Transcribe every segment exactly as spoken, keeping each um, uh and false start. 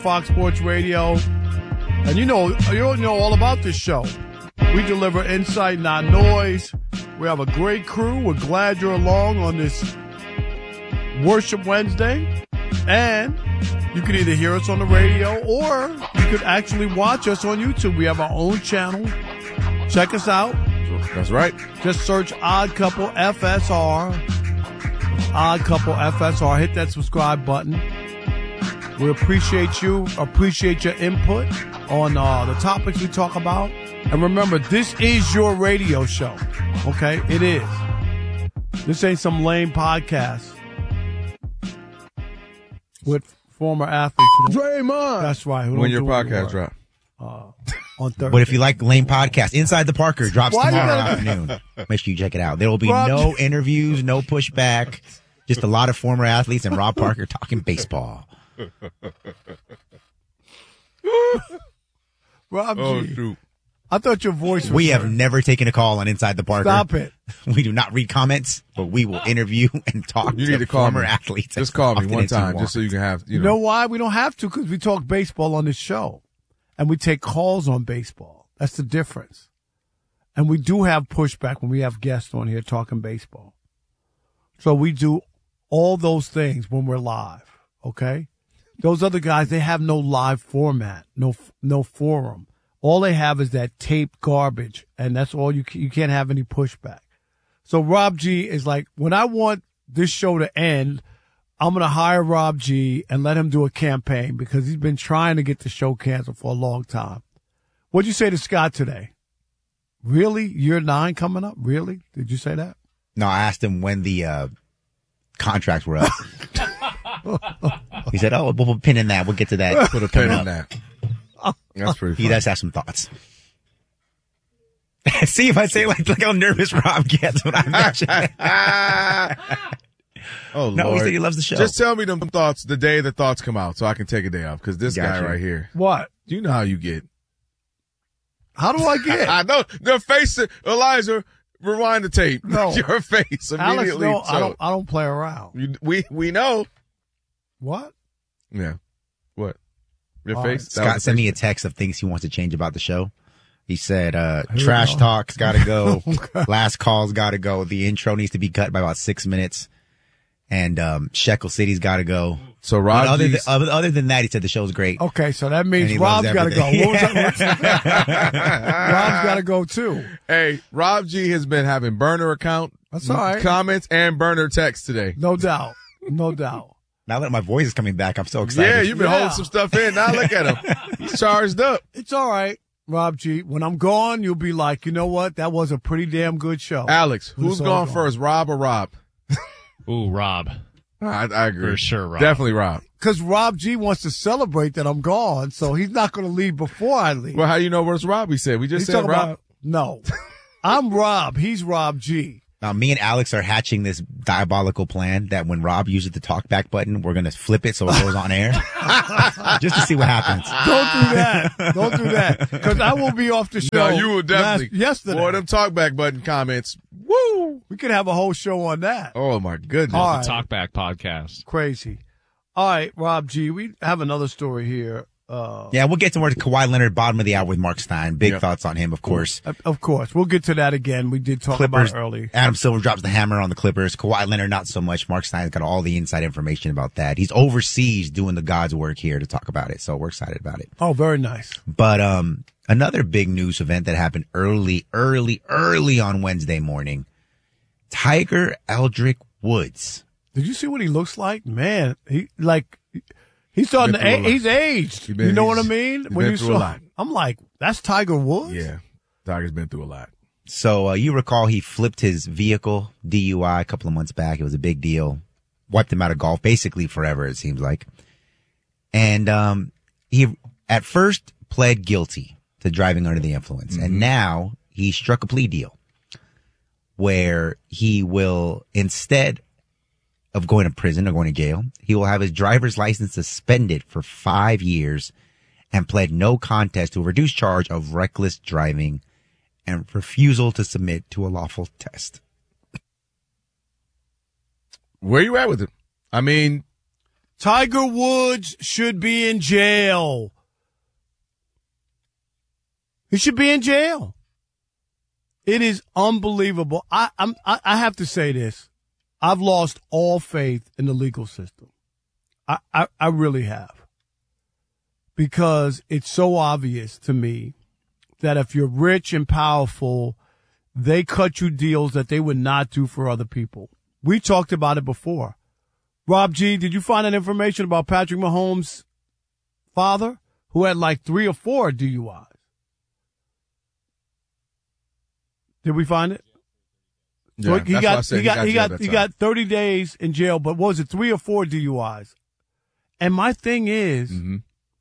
Fox Sports Radio. And you know, you know all about this show. We deliver insight, not noise. We have a great crew. We're glad you're along on this Worship Wednesday. And you can either hear us on the radio or you could actually watch us on YouTube. We have our own channel. Check us out. That's right. Just search Odd Couple F S R. Odd Couple F S R. Hit that subscribe button. We appreciate you. Appreciate your input on uh, the topics we talk about. And remember, this is your radio show. Okay? It is. This ain't some lame podcast with former athletes. Draymond. That's right. When your podcast drop. Uh, on Thursday. But if you like lame podcast, Inside the Parker drops Why tomorrow gotta- afternoon. Make sure you check it out. There will be Rob- no interviews, no pushback, just a lot of former athletes and Rob Parker talking baseball. Rob Oh, G, shoot. I thought your voice was We have hurt. never taken a call on Inside the Parker. Stop it. We do not read comments, but we will interview and talk You to need to call former me. athletes. Just as call me often one as you time, want. just so you can have, you You know. know why? We don't have to because we talk baseball on this show. And we take calls on baseball. That's the difference. And we do have pushback when we have guests on here talking baseball. So we do all those things when we're live, okay? Those other guys, they have no live format, no no forum. All they have is that taped garbage, and that's all you you can't have any pushback. So Rob G is like, when I want this show to end, I'm going to hire Rob G and let him do a campaign because he's been trying to get the show canceled for a long time. What'd you say to Scott today? Really? Year nine coming up? Really? Did you say that? No, I asked him when the uh, contracts were up. He said, oh, we'll put a pin in that. We'll get to that. Put a pin in that. That's pretty funny. He does have some thoughts. See, if I say like, look how nervous Rob gets when I mention it. Oh, No, Lord. he said he loves the show. Just tell me them thoughts the day the thoughts come out so I can take a day off because this guy Gotcha. right here, What? you know how you get. How do I get? I know. The face, Elijah, rewind the tape. No. Your face Alex, immediately. no, so, I don't, I don't play around. you, we, we know. What? Yeah. What? Your All face? right. That Scott was sent the me a face? text of things he wants to change about the show. He said, uh, Here we trash go. talk's gotta go. Last call's gotta go. The intro needs to be cut by about six minutes. And, um, Shekel City's gotta go. So But Rob other, than, G's- other, other than that, he said the show's great. Okay, so that And means he Rob's loves got to go. everything. What was that? Rob's got to go too. Hey, Rob G has been having burner account That's all right. comments and burner text today. No doubt. No doubt. Now that my voice is coming back, I'm so excited. Yeah, you've been Yeah. holding some stuff in. Now look at him. He's charged up. It's all right, Rob G. When I'm gone, you'll be like, you know what? That was a pretty damn good show. Alex, When who's it's all going first, Rob or Rob? Ooh, Rob. I, I agree. For sure, Rob. Definitely Rob. Because Rob G wants to celebrate that I'm gone, so he's not going to leave before I leave. Well, how do you know where's Rob? We said we just He's said talking Rob. about, no. I'm Rob. He's Rob G. Now, me and Alex are hatching this diabolical plan that when Rob uses the talkback button, we're going to flip it so it goes on air. Just to see what happens. Don't do that. Don't do that. Because I will be off the show. No, you will definitely. last- yesterday. Boy, them talkback button comments. Woo! We could have a whole show on that. Oh my goodness. All The right. Talkback podcast. Crazy. All right, Rob G. We have another story here. Uh, Yeah, we'll get to more Kawhi Leonard, bottom of the hour with Mark Stein. Big Yep. thoughts on him, of course. of- of course. We'll get to that again. We did talk Clippers, about it early. Adam Silver drops the hammer on the Clippers. Kawhi Leonard, not so much. Mark Stein's got all the inside information about that. He's overseas doing the God's work here to talk about it, so we're excited about it. Oh, very nice. But um, another big news event that happened early, early, early on Wednesday morning. Tiger Eldrick Woods. Did you see what he looks like? Man, he like he's starting Been to through a a- lot. he's aged. He been- you know what I he's- mean? he's When been you through a saw, lot. I'm like, that's Tiger Woods. Yeah. Tiger's been through a lot. So uh, you recall he flipped his vehicle, D U I, a couple of months back. It was a big deal. Wiped him out of golf basically forever, it seems like. And um, he at first pled guilty to driving under the influence. And now he struck a plea deal where he will, instead of going to prison or going to jail, he will have his driver's license suspended for five years and pled no contest to a reduced charge of reckless driving and refusal to submit to a lawful test. Where you at with it? I mean, Tiger Woods should be in jail. He should be in jail. It is unbelievable. I, I'm, I, I have to say this. I've lost all faith in the legal system. I, I, I really have. Because it's so obvious to me that if you're rich and powerful, they cut you deals that they would not do for other people. We talked about it before. Rob G, did you find that information about Patrick Mahomes' father, who had like three or four D U Is? Did we find it? Yeah, so he that's got, what I said. he got, he got, jailed he that got thirty days in jail, but what was it, three or four D U Is? And my thing is, mm-hmm.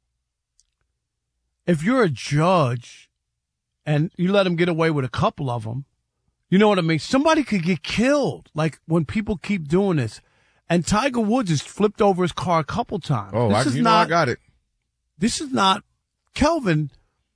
if you're a judge and you let him get away with a couple of them, you know what I mean? Somebody could get killed. Like when people keep doing this. And Tiger Woods has flipped over his car a couple times. Oh, this I, is you not, know I got it. This is not, Kelvin,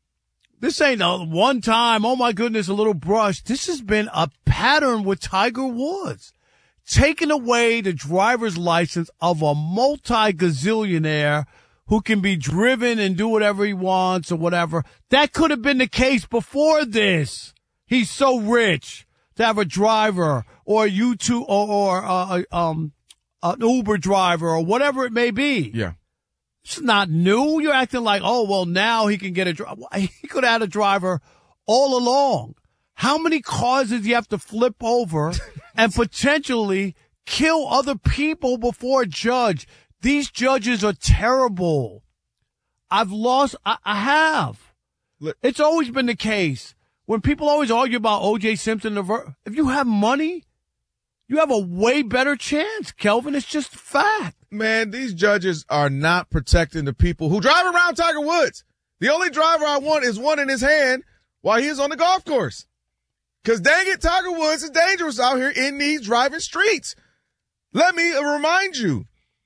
this ain't a one time, oh my goodness, a little brush. This has been a pattern with Tiger Woods. Taking away the driver's license of a multi-gazillionaire who can be driven and do whatever he wants or whatever. That could have been the case before this. He's so rich to have a driver or a U two or, or uh, um, an Uber driver or whatever it may be. Yeah. It's not new. You're acting like, oh, well, now he can get a driver. He could have had a driver all along. How many cars did you have to flip over and potentially kill other people before a judge? These judges are terrible. I've lost, I, I have. Look. It's always been the case. When people always argue about O J Simpson, if you have money, you have a way better chance, Kelvin. It's just a fact. Man, these judges are not protecting the people who drive around Tiger Woods. The only driver I want is one in his hand while he is on the golf course. Because dang it, Tiger Woods is dangerous out here in these driving streets. Let me remind you.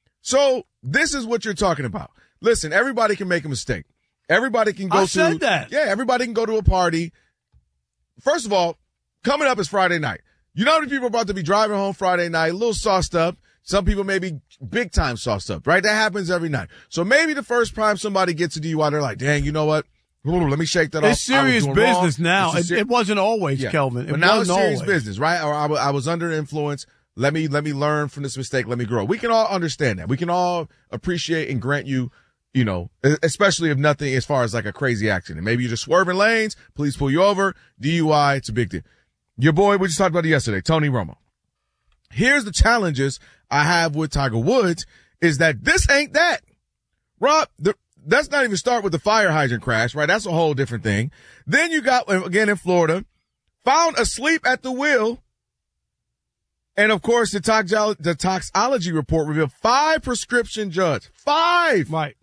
So this is what you're talking about. Listen, everybody can make a mistake. Everybody can go I to. said that. Yeah, everybody can go to a party. First of all, coming up is Friday night. You know how many people are about to be driving home Friday night, a little sauced up. Some people may be big time sauced up, right? That happens every night. So maybe the first time somebody gets a D U I, they're like, dang, you know what? Ooh, let me shake that off. It's serious business wrong. now. It's It, ser- it wasn't always, yeah. Kelvin. It but now wasn't it's serious always. business, right? Or I, w- I was under influence. Let me, let me learn from this mistake. Let me grow. We can all understand that. We can all appreciate and grant you, you know, especially if nothing as far as like a crazy accident. Maybe you're just swerving lanes. Police pull you over. D U I. It's a big deal. Your boy, we just talked about it yesterday, Tony Romo. Here's the challenges I have with Tiger Woods is that this ain't that. Rob, the, let's not even start with the fire hydrant crash, right? That's a whole different thing. Then you got, again in Florida, found asleep at the wheel. And of course, the, toxolo- the toxology report revealed five prescription drugs. Five! Right.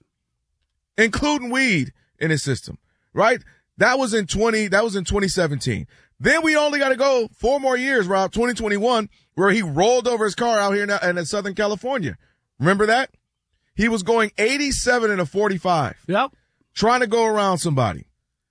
Including weed in his system, right? That was in twenty, that was in twenty seventeen. Then we only got to go four more years, Rob, twenty twenty-one, where he rolled over his car out here in, in Southern California. Remember that? He was going eighty-seven and a forty-five. Yep. Trying to go around somebody.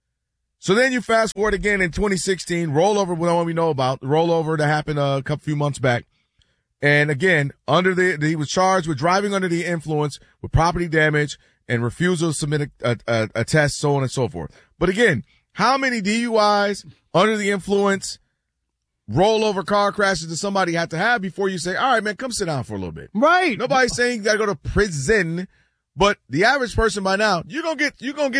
So then you fast forward again in twenty sixteen, rollover, the one we know about, the rollover that happened a couple few months back. And again, under the, he was charged with driving under the influence with property damage and refusal to submit a, a, a test, so on and so forth. But again, how many D U Is under the influence, rollover car crashes does somebody have to have before you say, all right, man, come sit down for a little bit? Right. Nobody's saying you got to go to prison, but the average person by now, you're going to get, you're going to get